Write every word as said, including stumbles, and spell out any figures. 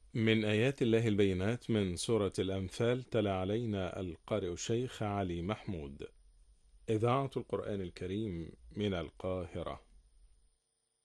من آيات الله البينات من سورة الأنفال تلا علينا القارئ الشيخ علي محمود. إذاعة القرآن الكريم من القاهرة.